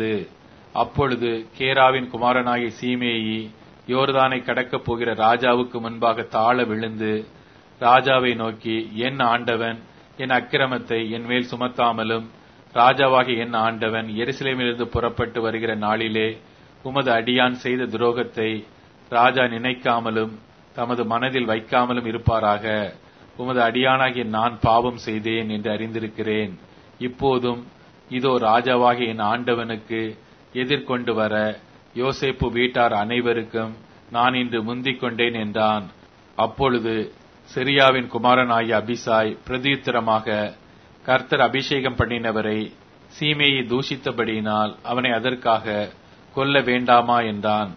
அப்பொழுது கேராவின் குமாரனாகிய சீமேயி யோர்தானை கடக்கப் போகிற ராஜாவுக்கு முன்பாக தாழ விழுந்து ராஜாவை நோக்கி, என் ஆண்டவன் என் அக்கிரமத்தை என் மேல் சுமத்தாமலும் ராஜாவாகிய என் ஆண்டவன் எருசலேமிலிருந்து புறப்பட்டு வருகிற நாளிலே உமது அடியான் செய்த துரோகத்தை ராஜா நினைக்காமலும் தமது மனதில் வைக்காமலும் இருப்பாராக. உமது அடியானாகிய நான் பாவம் செய்தேன் என்று அறிந்திருக்கிறேன். இப்போதும் இதோ ராஜாவாகிய என் ஆண்டவனுக்கு எதிர்கொண்டு வர யோசேப்பு வீட்டார் அனைவருக்கும் நான் இன்று முந்திக் கொண்டேன் என்றான். அப்பொழுது சிரியாவின் குமாரனாகிய அபிசாய் பிரதியுத்தரமாக, கர்த்தர் அபிஷேகம் பண்ணினவரை சீமேயை தூஷித்தபடியினால் அவனை அதற்காக கொல்ல வேண்டாமா என்றான்.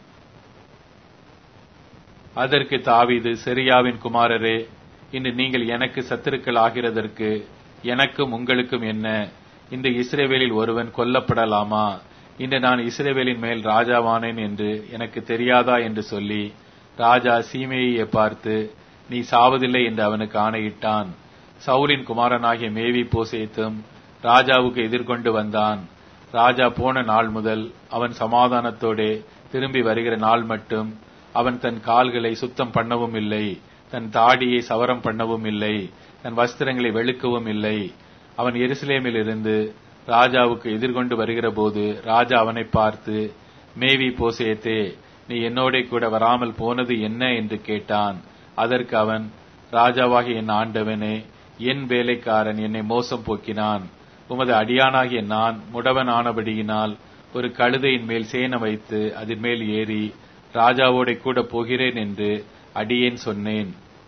அதற்கு தாவீது, சிரியாவின் குமாரரே, இன்று நீங்கள் எனக்கு சத்துருக்கள் ஆகிறதற்கு எனக்கும் உங்களுக்கும் என்ன? இன்று இஸ்ரவேலில் ஒருவன் கொல்லப்படலாமா? இன்று நான் இஸ்ரவேலின் மேல் ராஜாவானேன் என்று எனக்கு தெரியாதா என்று சொல்லி ராஜா சீமேயை பார்த்து, நீ சாவதில்லை என்று அவனுக்கு ஆணையிட்டான். சவுலின் குமாரனாகிய மேவி போசேத்தும் ராஜாவுக்கு எதிர்கொண்டு வந்தான். ராஜா போன நாள் முதல் அவன் சமாதானத்தோடே திரும்பி வருகிற நாள் மட்டும் அவன் தன் கால்களை சுத்தம் பண்ணவும் இல்லை, தன் தாடியை சவரம் பண்ணவும் இல்லை, தன் வஸ்திரங்களை வெளுக்கவும் இல்லை. அவன் எருசலேமில் இருந்து ராஜாவுக்கு எதிர்கொண்டு வருகிற போது ராஜா அவனை பார்த்து, மேவி போசேத்தே, நீ என்னோட கூட வராமல் போனது என்ன என்று கேட்டான். அதற்கு அவன், ராஜாவாகிய என் ஆண்டவனே, என் வேலைக்காரன் என்னை மோசம் போக்கினான். உமது அடியானாகிய நான் முடவன் ஆனபடியினால் ஒரு கழுதையின் மேல் சேணம் வைத்து அதன் மேல் ஏறி ராஜாவோட கூட போகிறேன் என்று அடியேன் சொன்னேன்.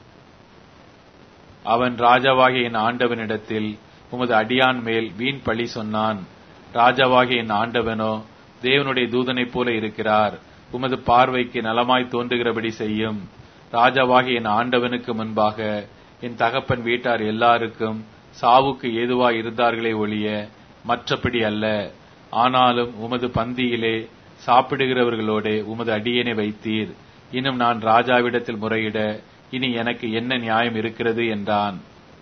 அவன் ராஜாவாகிய என் ஆண்டவனிடத்தில் உமது அடியான் மேல் வீண் பழி சொன்னான். ராஜாவாகிய என் ஆண்டவனோ தேவனுடைய தூதனைப் போல இருக்கிறார். உமது பார்வைக்கு நலமாய் தோன்றுகிறபடி செய்யும். ராஜாவாகிய என் ஆண்டவனுக்கு முன்பாக என் தகப்பன் வீட்டார் எல்லாருக்கும் சாவுக்கு ஏதுவாய் இருந்தார்களே ஒழிய மற்றபடி அல்ல. ஆனாலும் உமது பந்தியிலே சாப்பிடுகிறவர்களோட உமது அடியேனை வைத்தீர். இன்னும் நான் ராஜாவிடத்தில் முறையிட இனி எனக்கு என்ன நியாயம் இருக்கிறது என்றான்.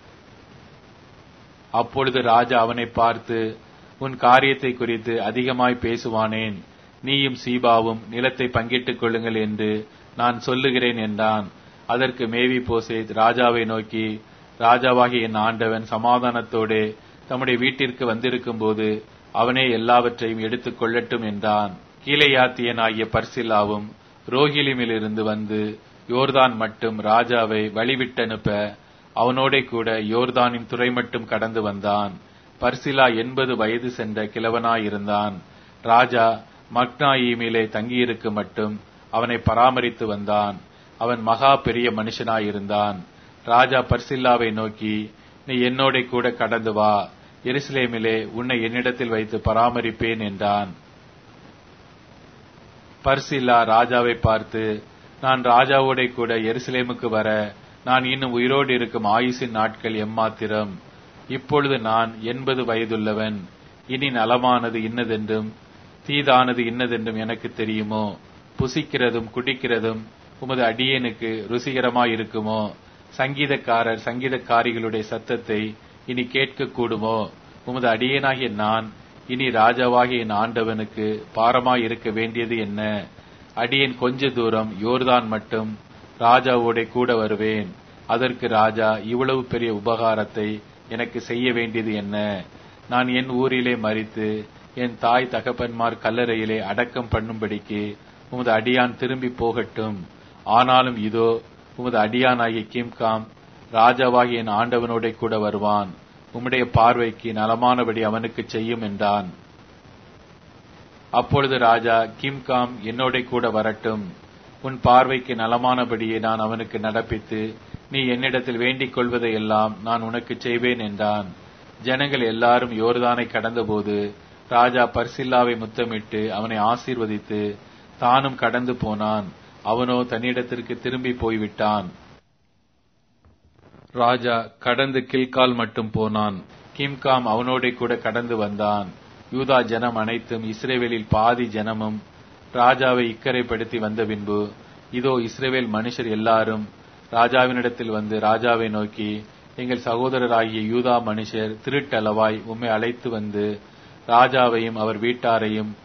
அப்பொழுது ராஜா அவனை பார்த்து, உன் காரியத்தை குறித்து அதிகமாய் பேசுவானேன். நீயும் சீபாவும் நிலத்தை பங்கிட்டுக் கொள்ளுங்கள் என்று நான் சொல்லுகிறேன் என்றான். அதற்கு மேவி போசேத் ராஜாவை நோக்கி, ராஜாவாகிய என் ஆண்டவன் சமாதானத்தோடே தம்முடைய வீட்டிற்கு வந்திருக்கும் போது அவனே எல்லாவற்றையும் எடுத்துக் கொள்ளட்டும் என்றான். கீலேயாத்தியனாகிய பர்சில்லாவும் ரோகிலிமிலிருந்து வந்து யோர்தான் மட்டும் ராஜாவை வழிவிட்டனுப்ப அவனோட கூட யோர்தானின் துறை மட்டும் கடந்து வந்தான். பர்சிலா 80 வயது சென்ற கிழவனாயிருந்தான். ராஜா மக்னாயீமிலே தங்கியிருக்க மட்டும் அவனை பராமரித்து வந்தான். அவன் மகா பெரிய மனுஷனாயிருந்தான். ராஜா பர்சில்லாவை நோக்கி, நீ என்னோட கூட கடந்து வா, எருசலேமிலே உன்னை என்னிடத்தில் வைத்து பராமரிப்பேன் என்றான். பர்சில்லா ராஜாவை பார்த்து, நான் ராஜாவோட கூட எருசலேமுக்கு வர நான் இன்னும் உயிரோடு இருக்கும் ஆயுசின் நாட்கள் எம்மாத்திரம். இப்பொழுது நான் 80 வயதுள்ளவன். இனி நலமானது இன்னதென்றும் தீதானது இன்னதென்றும் எனக்கு தெரியுமோ? புசிக்கிறதும் குடிக்கிறதும் உமது அடியேனுக்கு ருசிகரமாயிருக்குமோ? சங்கீதக்காரர் சங்கீதக்காரிகளுடைய சத்தத்தை இனி கேட்க கூடுமோ? உமது அடியேனாகிய நான் இனி ராஜாவாகிய என் ஆண்டவனுக்கு பாரமாய் இருக்க வேண்டியது என்ன? அடியேன் கொஞ்ச தூரம் யோர்தான் மட்டும் ராஜாவோட கூட வருவேன். அதற்கு ராஜா இவ்வளவு பெரிய உபகாரத்தை எனக்கு செய்ய வேண்டியது என்ன? நான் என் ஊரிலே மரித்து என் தாய் தகப்பன்மார் கல்லறையிலே அடக்கம் பண்ணும்படிக்கு உமது அடியான் திரும்பி போகட்டும். ஆனாலும் இதோ உமது அடியானாகிய கிம்காம் ராஜாவாகிய என் ஆண்டவனோட கூட வருவான். உம்முடைய பார்வைக்கு நலமானபடி அவனுக்கு செய்யும் என்றான். அப்பொழுது ராஜா, கிம்காம் என்னோட கூட வரட்டும். உன் பார்வைக்கு நலமானபடியே நான் அவனுக்கு நடப்பித்து நீ என்னிடத்தில் வேண்டிக் கொள்வதையெல்லாம் நான் உனக்கு செய்வேன் என்றான். ஜனங்கள் எல்லாரும் யோர்தானை கடந்தபோது ராஜா பர்சில்லாவை முத்தமிட்டு அவனை ஆசீர்வதித்து தானும் கடந்து போனான். அவனோ தன்னிடத்திற்கு திரும்பி போய்விட்டான். ராஜா கடந்து கில்கால் மட்டும் போனான். கிம்காம் அவனோட கூட கடந்து வந்தான். யூதா ஜனம் அனைத்தும் இஸ்ரேவேலில் பாதி ஜனமும் ராஜாவை இக்கரைப்படுத்தி வந்த பின்பு இதோ இஸ்ரேவேல் மனுஷர் எல்லாரும் ராஜாவினிடத்தில் வந்து ராஜாவை நோக்கி, எங்கள் சகோதரராகிய யூதா மனுஷர் திருட்டளவாய் உம்மை அழைத்து வந்து ராஜாவையும் அவர் வீட்டாரையும்